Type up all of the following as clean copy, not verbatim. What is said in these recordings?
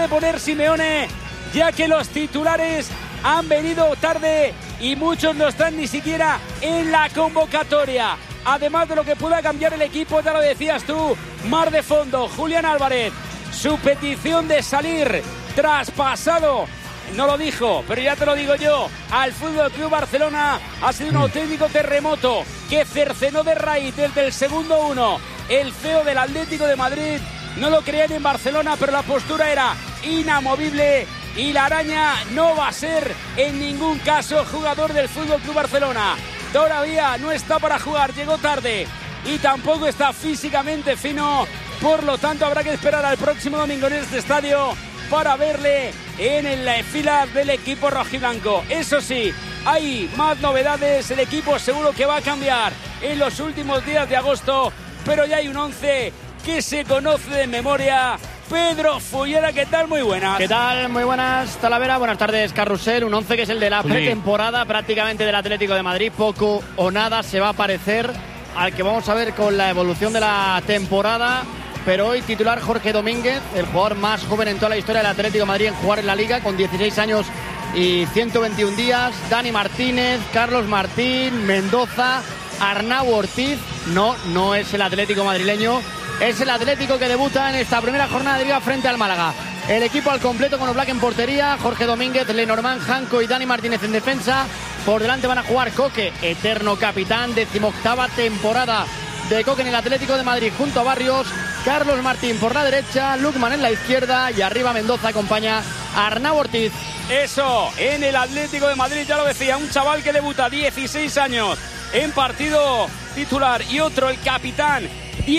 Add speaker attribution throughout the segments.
Speaker 1: puede poner Simeone, ya que los titulares han venido tarde y muchos no están ni siquiera en la convocatoria. Además de lo que pueda cambiar el equipo, ya lo decías tú, mar de fondo, Julián Álvarez, su petición de salir traspasado, no lo dijo, pero ya te lo digo yo, al Fútbol Club Barcelona ha sido un auténtico terremoto que cercenó de raíz desde el segundo 1. El CEO del Atlético de Madrid no lo creían en Barcelona, pero la postura era inamovible y la araña no va a ser en ningún caso jugador del Fútbol Club Barcelona. Todavía no está para jugar, llegó tarde y tampoco está físicamente fino, por lo tanto habrá que esperar al próximo domingo en este estadio para verle en la fila del equipo rojiblanco. Eso sí, hay más novedades, el equipo seguro que va a cambiar en los últimos días de agosto, pero ya hay un 11 que se conoce de memoria. Pedro Fullera, ¿qué tal? Muy buenas.
Speaker 2: ¿Qué tal? Muy buenas, Talavera. Buenas tardes, Carrusel. Un 11 que es el de la pretemporada prácticamente del Atlético de Madrid. Poco o nada se va a parecer al que vamos a ver con la evolución de la temporada. Pero hoy titular Jorge Domínguez, el jugador más joven en toda la historia del Atlético de Madrid en jugar en la Liga, con 16 años y 121 días. Dani Martínez, Carlos Martín, Mendoza, Arnau Ortiz. No es el Atlético madrileño. Es el Atlético que debuta en esta primera jornada de Liga frente al Málaga. El equipo al completo con Oblak en portería, Jorge Domínguez, Lenormand, Janko y Dani Martínez en defensa. Por delante van a jugar Coque, eterno capitán, 18ª temporada de Coque en el Atlético de Madrid junto a Barrios. Carlos Martín por la derecha, Lukman en la izquierda y arriba Mendoza acompaña a Arnau Ortiz.
Speaker 1: Eso, en el Atlético de Madrid, ya lo decía, un chaval que debuta 16 años en partido titular y otro, el capitán,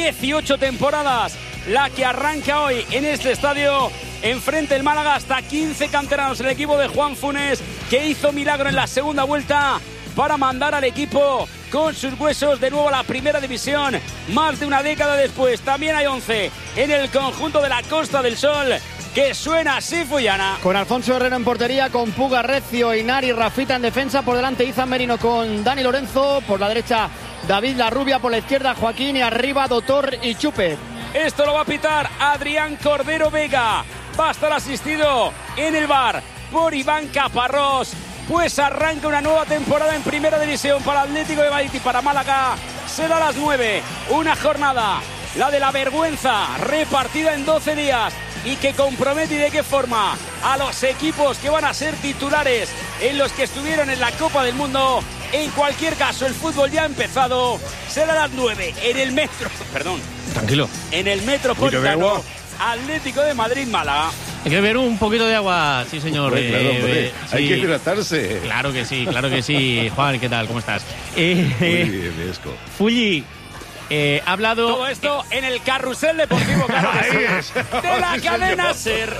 Speaker 1: 18 temporadas, la que arranca hoy en este estadio. Enfrente el Málaga, hasta 15 canteranos, el equipo de Juan Funes, que hizo milagro en la segunda vuelta para mandar al equipo con sus huesos de nuevo a la primera división, más de una década después. También hay 11 en el conjunto de la Costa del Sol, que suena así, Fullana.
Speaker 2: Con Alfonso Herrera en portería, con Puga, Recio, Inari, Rafita en defensa. Por delante Izan Merino con Dani Lorenzo. Por la derecha David Larrubia, por la izquierda Joaquín y arriba Dotor y Chupe.
Speaker 1: Esto lo va a pitar Adrián Cordero Vega. Va a estar asistido en el bar por Iván Caparrós. Pues arranca una nueva temporada en Primera División para Atlético de Madrid y para Málaga. Será a las 9. Una jornada, la de la vergüenza, repartida en 12 días y que compromete, y de qué forma, a los equipos que van a ser titulares en los que estuvieron en la Copa del Mundo. En cualquier caso, el fútbol ya ha empezado. Será a las 9 en el metro. Perdón.
Speaker 3: Tranquilo.
Speaker 1: En el Metropolitano. Atlético de Madrid-Málaga.
Speaker 3: Hay que beber un poquito de agua, sí señor.
Speaker 4: Hombre, claro, hombre.
Speaker 3: Sí.
Speaker 4: Hay que hidratarse.
Speaker 3: Claro que sí. Juan, ¿qué tal? ¿Cómo estás?
Speaker 4: Muy bien, Esco.
Speaker 3: Fulli, ha hablado...
Speaker 1: Todo esto en el carrusel deportivo, claro que sí, de la cadena SER.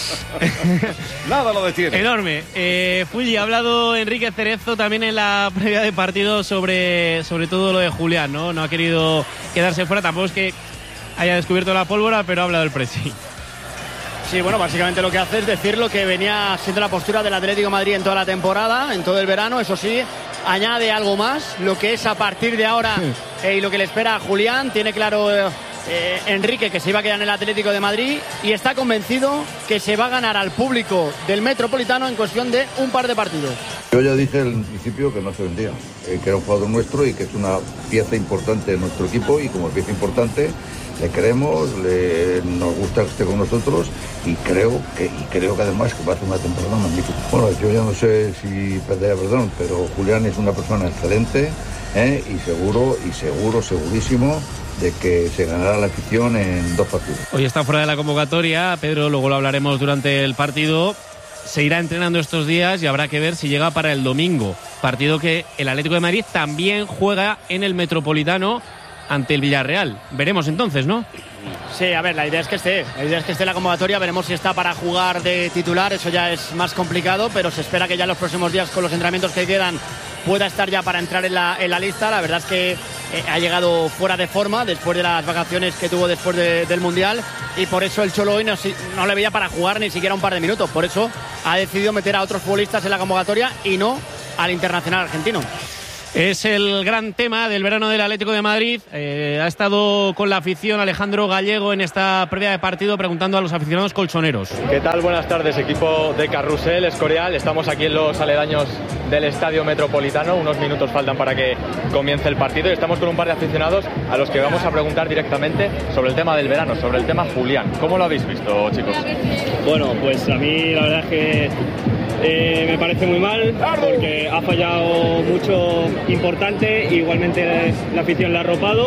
Speaker 4: Nada lo detiene.
Speaker 3: Enorme. Fulli, ha hablado Enrique Cerezo también en la previa de partido sobre todo lo de Julián, ¿no? No ha querido quedarse fuera, tampoco es que haya descubierto la pólvora, pero ha hablado del pressing.
Speaker 2: Sí, bueno, básicamente lo que hace es decir lo que venía siendo la postura del Atlético de Madrid en toda la temporada, en todo el verano. Eso sí, añade algo más, lo que es a partir de ahora y lo que le espera a Julián. Tiene claro Enrique que se iba a quedar en el Atlético de Madrid y está convencido que se va a ganar al público del Metropolitano en cuestión de un par de partidos.
Speaker 5: Yo ya dije en principio que no se vendía, que era un jugador nuestro y que es una pieza importante de nuestro equipo, y como pieza importante le queremos, nos gusta que esté con nosotros y creo que además que va a hacer una temporada magnífica. Bueno, yo ya no sé si pediré perdón, pero Julián es una persona excelente y segurísimo de que se ganará la afición en 2 partidos.
Speaker 3: Hoy está fuera de la convocatoria, Pedro, luego lo hablaremos durante el partido. Se irá entrenando estos días y habrá que ver si llega para el domingo. Partido que el Atlético de Madrid también juega en el Metropolitano ante el Villarreal. Veremos entonces, ¿no?
Speaker 2: Sí, a ver, la idea es que esté en la convocatoria. Veremos si está para jugar de titular, eso ya es más complicado, pero se espera que ya en los próximos días, con los entrenamientos que quedan, pueda estar ya para entrar en la lista. La verdad es que ha llegado fuera de forma después de las vacaciones que tuvo después del Mundial, y por eso el Cholo hoy no le veía para jugar ni siquiera un par de minutos. Por eso ha decidido meter a otros futbolistas en la convocatoria y no al internacional argentino.
Speaker 3: Es el gran tema del verano del Atlético de Madrid. Ha estado con la afición Alejandro Gallego en esta previa de partido preguntando a los aficionados colchoneros.
Speaker 6: ¿Qué tal? Buenas tardes, equipo de Carrusel, Escorial. Estamos aquí en los aledaños del Estadio Metropolitano. Unos minutos faltan para que comience el partido y estamos con un par de aficionados a los que vamos a preguntar directamente sobre el tema del verano, sobre el tema Julián. ¿Cómo lo habéis visto, chicos?
Speaker 7: Bueno, pues a mí la verdad es que me parece muy mal porque ha fallado mucho importante, igualmente la afición le ha arropado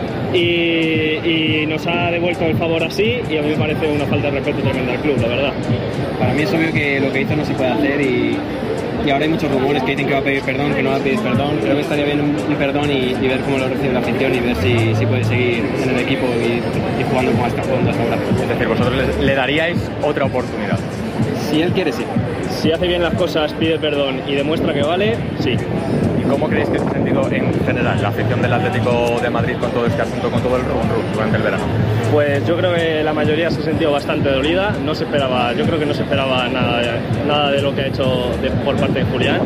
Speaker 7: y nos ha devuelto el favor así, y a mí me parece una falta de respeto tremenda al club, la verdad.
Speaker 8: Para mí es obvio que lo que hizo no se puede hacer y ahora hay muchos rumores que dicen que va a pedir perdón, que no va a pedir perdón. Creo que estaría bien un perdón y ver cómo lo recibe la afición y ver si puede seguir en el equipo y jugando como está jugando hasta ahora.
Speaker 6: Es decir, vosotros le daríais otra oportunidad.
Speaker 8: Si él quiere, sí.
Speaker 7: Si hace bien las cosas, pide perdón y demuestra que vale, sí.
Speaker 6: ¿Y cómo creéis que se ha sentido en general la afición del Atlético de Madrid con todo este asunto, con todo el rum durante el verano?
Speaker 7: Pues yo creo que la mayoría se ha sentido bastante dolida. Yo creo que no se esperaba nada de lo que ha hecho por parte de Julián,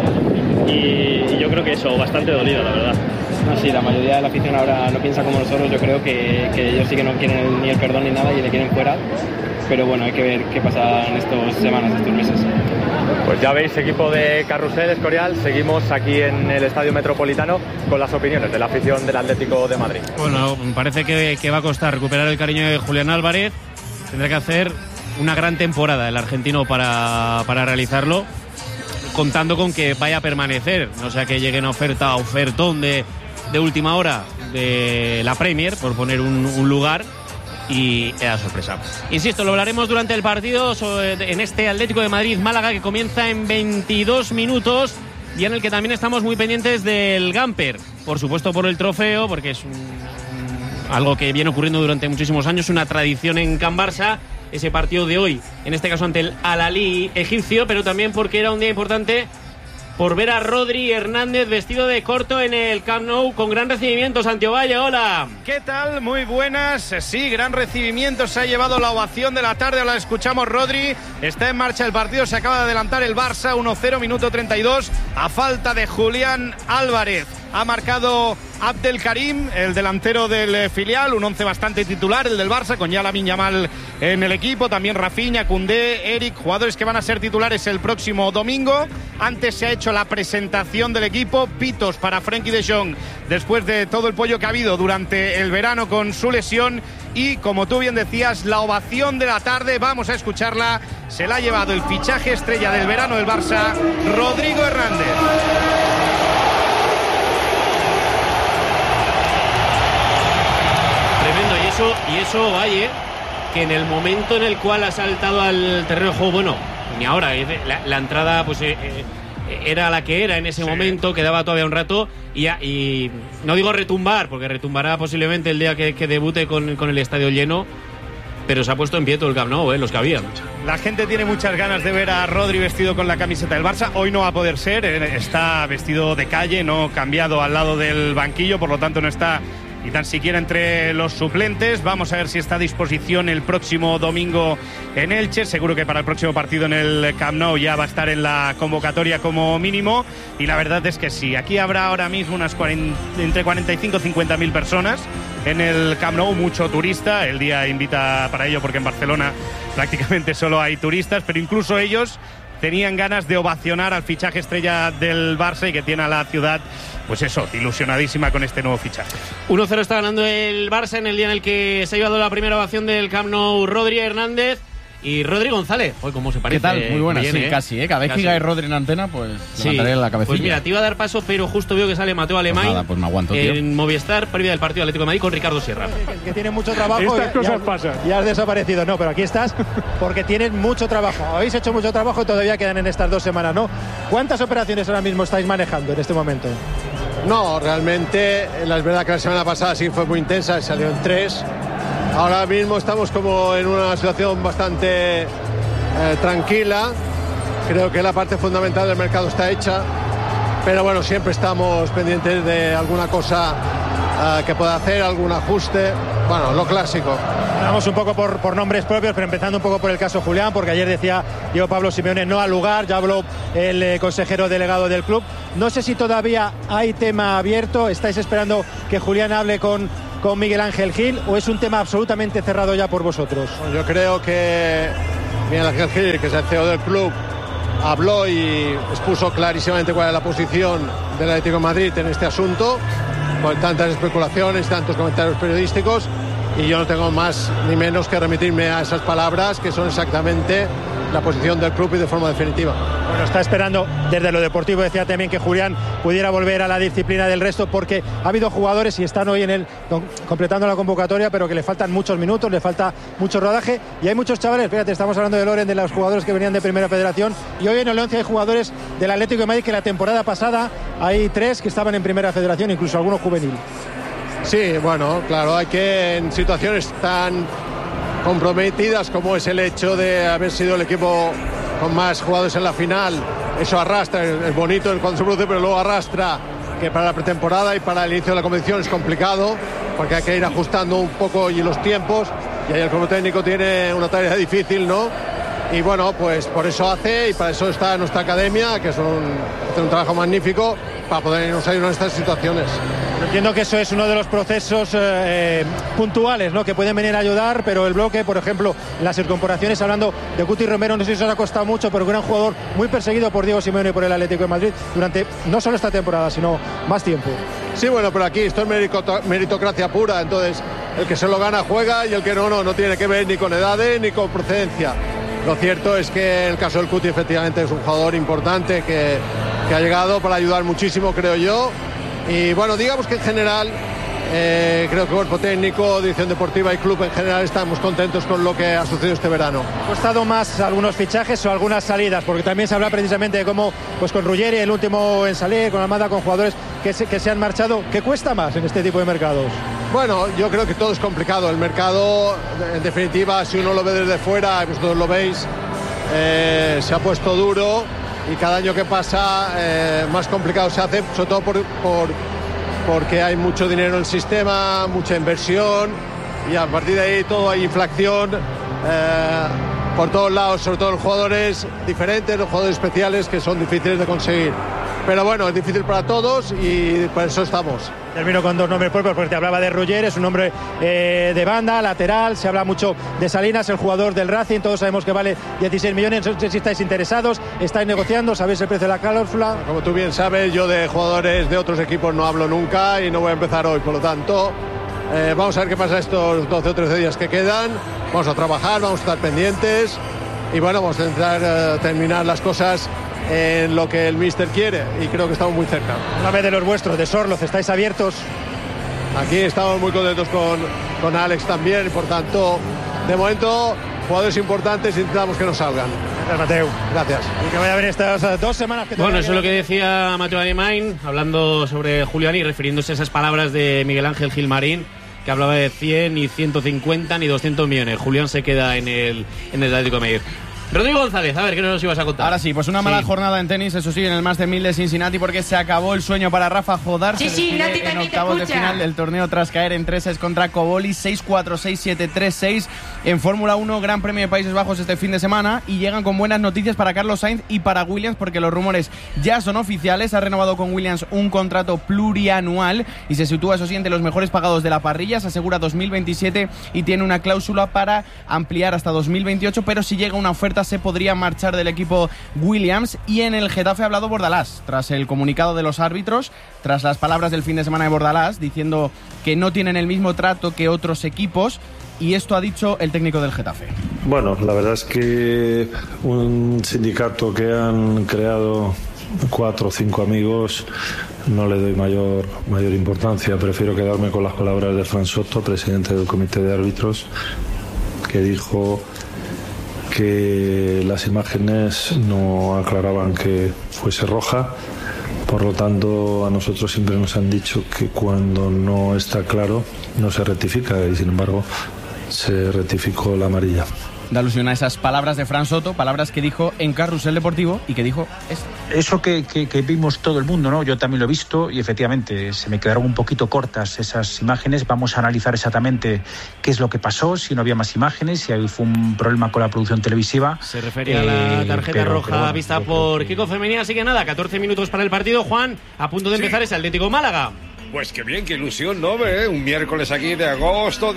Speaker 7: y yo creo que eso, bastante dolida, la verdad.
Speaker 8: No, sí, la mayoría de la afición ahora no piensa como nosotros. Yo creo que ellos sí que no quieren ni el perdón ni nada y le quieren fuera. Pero bueno, hay que ver qué pasa en estas semanas, estos meses.
Speaker 6: Pues ya veis, equipo de Carrusel, Escorial, seguimos aquí en el Estadio Metropolitano con las opiniones de la afición del Atlético de Madrid.
Speaker 3: Bueno, parece que va a costar recuperar el cariño de Julián Álvarez. Tendrá que hacer una gran temporada el argentino para realizarlo, contando con que vaya a permanecer, no sea que llegue una ofertón de última hora de la Premier, por poner un lugar, y era sorpresa. Insisto, lo hablaremos durante el partido en este Atlético de Madrid-Málaga, que comienza en 22 minutos y en el que también estamos muy pendientes del Gamper, por supuesto por el trofeo, porque es algo que viene ocurriendo durante muchísimos años, una tradición en Can Barça, ese partido de hoy, en este caso ante el Al-Ahly egipcio, pero también porque era un día importante por ver a Rodri Hernández vestido de corto en el Camp Nou con gran recibimiento. Santiago Valle, hola.
Speaker 9: ¿Qué tal? Muy buenas. Sí, gran recibimiento. Se ha llevado la ovación de la tarde. Ahora escuchamos Rodri. Está en marcha el partido. Se acaba de adelantar el Barça. 1-0, minuto 32. A falta de Julián Álvarez. Ha marcado Abdelkarim, el delantero del filial, un once bastante titular, el del Barça, con ya Lamine Yamal en el equipo, también Rafinha, Koundé, Eric, jugadores que van a ser titulares el próximo domingo. Antes se ha hecho la presentación del equipo, pitos para Frenkie de Jong, después de todo el pollo que ha habido durante el verano con su lesión, y como tú bien decías, la ovación de la tarde, vamos a escucharla, se la ha llevado el fichaje estrella del verano del Barça, Rodrigo Hernández.
Speaker 3: Tremendo, y eso, Valle, que en el momento en el cual ha saltado al terreno de juego, bueno, ni ahora, la entrada pues era la que era en ese momento, quedaba todavía un rato, y no digo retumbar, porque retumbará posiblemente el día que debute con el estadio lleno, pero se ha puesto en pie todo el Camp Nou, los que habían.
Speaker 9: La gente tiene muchas ganas de ver a Rodri vestido con la camiseta del Barça. Hoy no va a poder ser, está vestido de calle, no cambiado al lado del banquillo, por lo tanto no está ni tan siquiera entre los suplentes. Vamos a ver si está a disposición el próximo domingo en Elche. Seguro que para el próximo partido en el Camp Nou ya va a estar en la convocatoria como mínimo. Y la verdad es que sí, aquí habrá ahora mismo entre 45 y 50.000 personas en el Camp Nou, mucho turista. El día invita para ello porque en Barcelona prácticamente solo hay turistas, pero incluso ellos tenían ganas de ovacionar al fichaje estrella del Barça y que tiene a la ciudad, pues eso, ilusionadísima con este nuevo fichaje.
Speaker 3: 1-0 está ganando el Barça en el día en el que se ha llevado la primera ovación del Camp Nou Rodri Hernández y Rodri González. Hoy cómo se parece.
Speaker 10: ¿Qué tal? Muy buena,
Speaker 3: bien,
Speaker 10: sí, casi, Cada vez que llega Rodri en antena, pues
Speaker 3: sí,
Speaker 10: levantaré la cabecilla.
Speaker 3: Pues mira, te iba a dar paso, pero justo veo que sale Mateo Alemán.
Speaker 10: Pues nada, pues me aguanto, tío.
Speaker 3: En Movistar, previa del partido Atlético de Madrid con Ricardo Sierra.
Speaker 11: Que tiene mucho trabajo.
Speaker 9: Estas cosas pasan.
Speaker 11: Ya has desaparecido, no, pero aquí estás porque tienen mucho trabajo. Habéis hecho mucho trabajo y todavía quedan en estas 2 semanas, ¿no? ¿Cuántas operaciones ahora mismo estáis manejando en este momento?
Speaker 12: No, realmente, es verdad que la semana pasada sí fue muy intensa, salieron 3. Ahora mismo estamos como en una situación bastante tranquila. Creo que la parte fundamental del mercado está hecha, pero bueno, siempre estamos pendientes de alguna cosa que pueda hacer, algún ajuste, bueno, lo clásico.
Speaker 11: Vamos un poco por nombres propios, pero empezando un poco por el caso Julián, porque ayer decía Diego Pablo Simeone no al lugar, ya habló el consejero delegado del club. No sé si todavía hay tema abierto, ¿estáis esperando que Julián hable con Miguel Ángel Gil o es un tema absolutamente cerrado ya por vosotros?
Speaker 12: Bueno, yo creo que Miguel Ángel Gil, que es el CEO del club, habló y expuso clarísimamente cuál es la posición del Atlético de Madrid en este asunto, con tantas especulaciones, tantos comentarios periodísticos, y yo no tengo más ni menos que remitirme a esas palabras que son exactamente la posición del club y de forma definitiva.
Speaker 11: Bueno, está esperando desde lo deportivo, decía también que Julián pudiera volver a la disciplina del resto, porque ha habido jugadores y están hoy completando la convocatoria, pero que le faltan muchos minutos, le falta mucho rodaje, y hay muchos chavales, fíjate, estamos hablando de Loren, de los jugadores que venían de Primera Federación, y hoy en el 11 hay jugadores del Atlético de Madrid que la temporada pasada hay 3 que estaban en Primera Federación, incluso algunos juvenil.
Speaker 12: Sí, bueno, claro, hay que en situaciones tan comprometidas como es el hecho de haber sido el equipo con más jugadores en la final, eso arrastra, es bonito cuando se produce, pero luego arrastra que para la pretemporada y para el inicio de la competición es complicado, porque hay que ir ajustando un poco y los tiempos, y ahí el club técnico tiene una tarea difícil, ¿no? Y bueno, pues por eso hace, y para eso está nuestra academia, que hace un trabajo magnífico para poder irnos a estas situaciones.
Speaker 11: Entiendo que eso es uno de los procesos puntuales, ¿no?, que pueden venir a ayudar, pero el bloque, por ejemplo, las incorporaciones, hablando de Cuti Romero, no sé si os ha costado mucho, pero que era un jugador muy perseguido por Diego Simeone y por el Atlético de Madrid durante no solo esta temporada, sino más tiempo.
Speaker 12: Sí, bueno, pero aquí esto es meritocracia pura, entonces el que se lo gana juega y el que no tiene que ver ni con edades ni con procedencia. Lo cierto es que en el caso del Cuti efectivamente es un jugador importante que ha llegado para ayudar muchísimo, creo yo. Y bueno, digamos que en general creo que cuerpo técnico, dirección deportiva y club en general estamos contentos con lo que ha sucedido este verano.
Speaker 11: ¿Ha costado más algunos fichajes o algunas salidas? Porque también se habla precisamente de cómo, pues con Ruggeri, el último en salir, con Almada, con jugadores que se han marchado. ¿Qué cuesta más en este tipo de mercados?
Speaker 12: Bueno, yo creo que todo es complicado. El mercado, en definitiva, si uno lo ve desde fuera, vosotros lo veis, se ha puesto duro y cada año que pasa más complicado se hace, sobre todo porque hay mucho dinero en el sistema, mucha inversión, y a partir de ahí todo hay inflación por todos lados, sobre todo los jugadores diferentes, los jugadores especiales que son difíciles de conseguir. Pero bueno, es difícil para todos y por eso estamos.
Speaker 11: Termino con dos nombres propios porque te hablaba de Ruggeri, es un hombre de banda, lateral, se habla mucho de Salinas, el jugador del Racing, todos sabemos que vale 16 millones, no sé si estáis interesados, estáis negociando, sabéis el precio de la cláusula.
Speaker 12: Como tú bien sabes, yo de jugadores de otros equipos no hablo nunca y no voy a empezar hoy, por lo tanto vamos a ver qué pasa estos 12 o 13 días que quedan, vamos a trabajar, vamos a estar pendientes y bueno, vamos a intentar terminar las cosas en lo que el míster quiere y creo que estamos muy cerca.
Speaker 11: Una vez de los vuestros, de Sorloz, ¿estáis abiertos?
Speaker 12: Aquí estamos muy contentos con Alex también, por tanto, de momento, jugadores importantes intentamos que nos salgan.
Speaker 11: Gracias, Mateu.
Speaker 12: Gracias.
Speaker 11: Y que vaya a ver estas 2 semanas que
Speaker 3: bueno, eso es lo que decía Mateu Alemany, hablando sobre Julián y refiriéndose a esas palabras de Miguel Ángel Gilmarín, que hablaba de 100, ni 150, ni 200 millones. Julián se queda en el Atlético de Madrid. Rodrigo González, a ver, ¿qué nos ibas a contar?
Speaker 10: Ahora sí, pues una mala jornada en tenis, eso sí, en el Master 1000 de Cincinnati, porque se acabó el sueño para Rafa Jodar.
Speaker 13: Sí,
Speaker 10: se
Speaker 13: Nati,
Speaker 10: en octavos de final del torneo tras caer en 3 sets contra Koboli, 6-4, 6-7, 3-6. En Fórmula 1, Gran Premio de Países Bajos este fin de semana, y llegan con buenas noticias para Carlos Sainz y para Williams, porque los rumores ya son oficiales. Ha renovado con Williams un contrato plurianual y se sitúa, eso sí, entre los mejores pagados de la parrilla. Se asegura 2027 y tiene una cláusula para ampliar hasta 2028, pero si llega una oferta se podría marchar del equipo Williams. Y en el Getafe ha hablado Bordalás tras el comunicado de los árbitros, tras las palabras del fin de semana de Bordalás diciendo que no tienen el mismo trato que otros equipos, y esto ha dicho el técnico del Getafe.
Speaker 14: Bueno, la verdad es que un sindicato que han creado 4 o 5 amigos no le doy mayor importancia. Prefiero quedarme con las palabras de Fran Soto, presidente del comité de árbitros, que dijo que las imágenes no aclaraban que fuese roja. Por lo tanto, a nosotros siempre nos han dicho que cuando no está claro no se rectifica, y sin embargo se rectificó la amarilla.
Speaker 10: da alusión a esas palabras de Fran Soto, palabras que dijo en Carrusel Deportivo y que dijo esto.
Speaker 13: Eso que vimos todo el mundo, ¿no? Yo también lo he visto y efectivamente se me quedaron un poquito cortas esas imágenes. Vamos a analizar exactamente qué es lo que pasó, si no había más imágenes, si fue un problema con la producción televisiva.
Speaker 3: Se refería a la tarjeta roja vista por Kiko Femenía, así que nada, 14 minutos para el partido. Juan, a punto de empezar ese Atlético Málaga.
Speaker 4: Pues qué bien, qué ilusión, ¿no? Un miércoles aquí de agosto,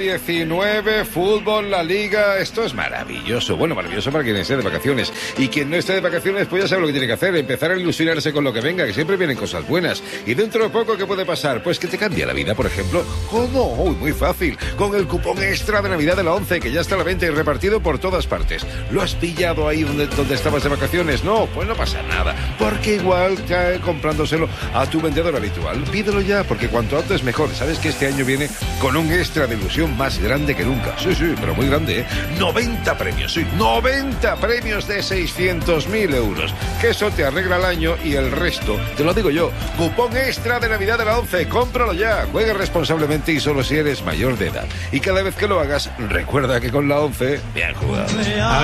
Speaker 4: 19, fútbol, la Liga, esto es maravilloso. Bueno, maravilloso para quien esté de vacaciones. Y quien no esté de vacaciones, pues ya sabe lo que tiene que hacer, empezar a ilusionarse con lo que venga, que siempre vienen cosas buenas. Y dentro de poco, ¿qué puede pasar? Pues que te cambia la vida, por ejemplo. ¿Cómo? Uy, muy fácil. Con el cupón extra de Navidad de la 11, que ya está a la venta y repartido por todas partes. ¿Lo has pillado ahí donde estabas de vacaciones? No, pues no pasa nada. Porque igual cae comprándoselo a tu vendedor habitual. Pídelo ya, porque cuanto antes mejor. Sabes que este año viene con un extra de ilusión más grande que nunca. Sí, pero muy grande, ¿eh? 90 premios, sí. 90 premios de 600.000 euros. Que eso te arregla el año y el resto, te lo digo yo. Cupón extra de Navidad de la 11. Cómpralo ya. Juega responsablemente y solo si eres mayor de edad. Y cada vez que lo hagas, recuerda que con la 11, bien jugado.
Speaker 3: A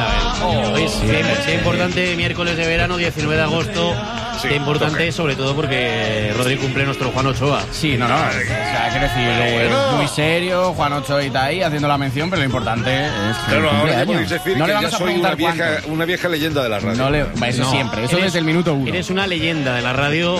Speaker 3: ver. Es importante, miércoles de verano, 19 de agosto. Sí, qué importante, sobre todo porque Rodri cumple nuestro Juan Ochoa.
Speaker 10: Sí, no. O sea, quiero decir, muy serio, Juan Ochoa está ahí haciendo la mención, pero lo importante es que
Speaker 4: ahora ya podéis decir no que ya soy una vieja leyenda de la radio.
Speaker 10: Eso siempre, eso desde el minuto 1.
Speaker 3: Eres una leyenda de la radio,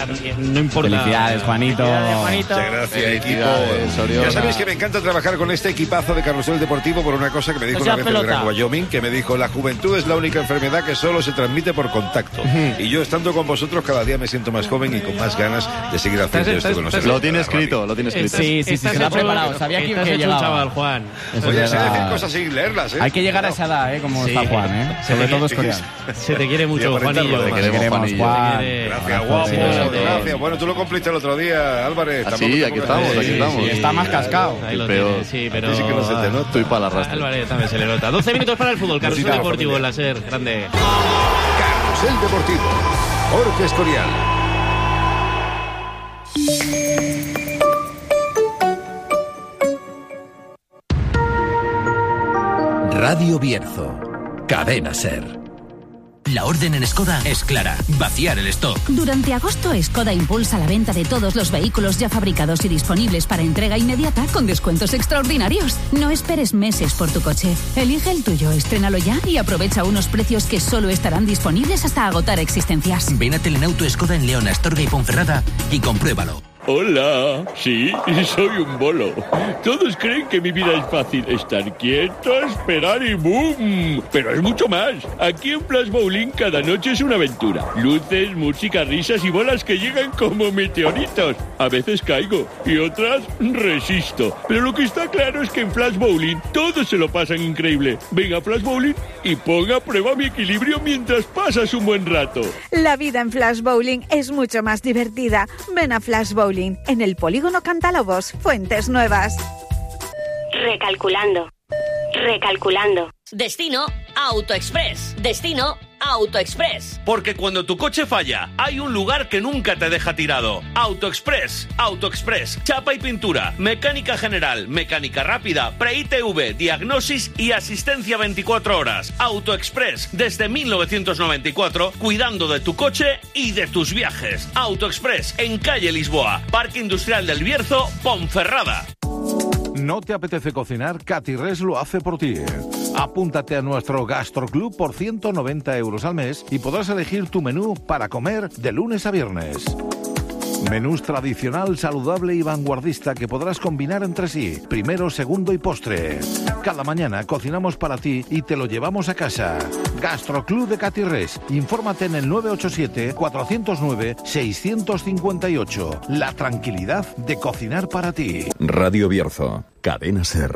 Speaker 3: no importa.
Speaker 10: Felicidades, Juanito.
Speaker 4: Muchas gracias, equipo. Ya sabéis que me encanta trabajar con este equipazo de Carrusel Deportivo por una cosa que me dijo una vez el Gran Wyoming, que me dijo, la juventud es la única enfermedad que solo se transmite por contacto. Y yo, estando con vosotros, cada día me siento más joven y con más ganas de seguir haciendo esto con nosotros.
Speaker 15: Lo tiene escrito.
Speaker 10: Sí, se lo ha preparado. Sabía que llegaba.
Speaker 3: Chaval, Juan.
Speaker 4: Oye, sé decir cosas sin leerlas, ¿eh?
Speaker 10: Hay que llegar a esa edad, como está Juan, Sobre todo es coreano.
Speaker 3: Se te quiere mucho, Juanillo.
Speaker 10: Te queremos, Juan.
Speaker 4: Gracias, guapo. Gracias. Bueno, tú lo cumpliste el otro día, Álvarez.
Speaker 15: Sí, aquí estamos.
Speaker 10: Está más cascado.
Speaker 15: Peor.
Speaker 3: Sí, pero...
Speaker 4: Sí que no se te nota.
Speaker 15: Estoy para la rastra.
Speaker 3: Álvarez también se le nota. 12 minutos para el fútbol. Carrusel Deportivo en la SER. Grande.
Speaker 4: Carrusel Deportivo. Jorge Escorial.
Speaker 16: Radio Bierzo. Cadena SER. La orden en Skoda es clara, vaciar el stock.
Speaker 17: Durante agosto, Skoda impulsa la venta de todos los vehículos ya fabricados y disponibles para entrega inmediata con descuentos extraordinarios. No esperes meses por tu coche. Elige el tuyo, estrénalo ya y aprovecha unos precios que solo estarán disponibles hasta agotar existencias.
Speaker 16: Ven a Telenauto Skoda en León, Astorga y Ponferrada y compruébalo.
Speaker 18: Hola, sí, soy un bolo. Todos creen que mi vida es fácil. Estar quieto, esperar y ¡boom! Pero es mucho más. Aquí en Flash Bowling cada noche es una aventura. Luces, música, risas y bolas que llegan como meteoritos. A veces caigo y otras resisto. Pero lo que está claro es que en Flash Bowling todos se lo pasan increíble. Ven a Flash Bowling y ponga a prueba mi equilibrio mientras pasas un buen rato.
Speaker 19: La vida en Flash Bowling es mucho más divertida. Ven a Flash Bowling en el Polígono Cantalobos, Fuentes Nuevas.
Speaker 20: Recalculando. Destino AutoExpress. Destino AutoExpress.
Speaker 21: Porque cuando tu coche falla, hay un lugar que nunca te deja tirado. AutoExpress. Chapa y pintura, mecánica general, mecánica rápida, pre-ITV, diagnosis y asistencia 24 horas. AutoExpress, desde 1994, cuidando de tu coche y de tus viajes. AutoExpress, en calle Lisboa, Parque Industrial del Bierzo, Ponferrada.
Speaker 22: ¿No te apetece cocinar? Catirres lo hace por ti. Apúntate a nuestro Gastroclub por 190 euros al mes y podrás elegir tu menú para comer de lunes a viernes. Menús tradicional, saludable y vanguardista que podrás combinar entre sí, primero, segundo y postre. Cada mañana cocinamos para ti y te lo llevamos a casa. Gastroclub de Catirres. Infórmate en el 987-409-658. La tranquilidad de cocinar para ti.
Speaker 23: Radio Bierzo, Cadena SER.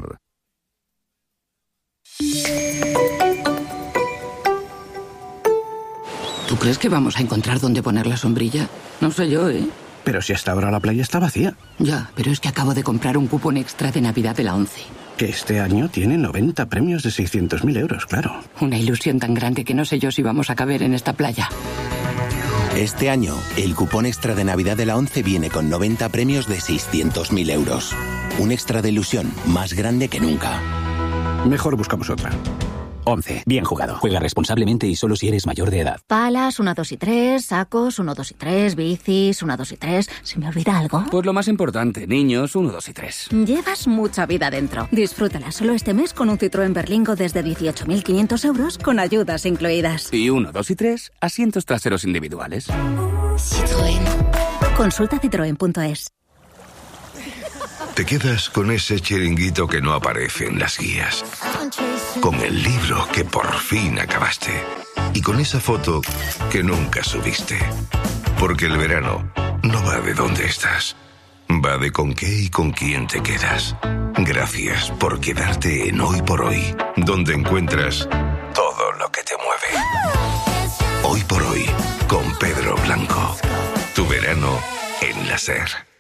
Speaker 24: ¿Tú crees que vamos a encontrar dónde poner la sombrilla? No sé yo, ¿eh?
Speaker 25: Pero si hasta ahora la playa está vacía.
Speaker 24: Ya, pero es que acabo de comprar un cupón extra de Navidad de la 11.
Speaker 25: Que este año tiene 90 premios de 600.000 euros, claro.
Speaker 24: Una ilusión tan grande que no sé yo si vamos a caber en esta playa.
Speaker 16: Este año, el cupón extra de Navidad de la 11 viene con 90 premios de 600.000 euros. Un extra de ilusión más grande que nunca.
Speaker 25: Mejor buscamos otra.
Speaker 1: 11. Bien jugado. Juega responsablemente y solo si eres mayor de edad.
Speaker 2: Palas, 1, 2 y 3. Sacos, 1, 2 y 3. Bicis, 1, 2 y 3. ¿Se me olvida algo?
Speaker 1: Pues lo más importante, niños, 1, 2 y 3.
Speaker 2: Llevas mucha vida dentro. Disfrútala solo este mes con un Citroën Berlingo desde 18.500 euros con ayudas incluidas.
Speaker 1: Y 1, 2 y 3, asientos traseros individuales.
Speaker 2: Citroën. Consulta citroen.es.
Speaker 5: Te quedas con ese chiringuito que no aparece en las guías, con el libro que por fin acabaste y con esa foto que nunca subiste. Porque el verano no va de dónde estás, va de con qué y con quién te quedas. Gracias por quedarte en Hoy por Hoy, donde encuentras todo lo que te mueve. Hoy por Hoy, con Pedro Blanco. Tu verano en la SER.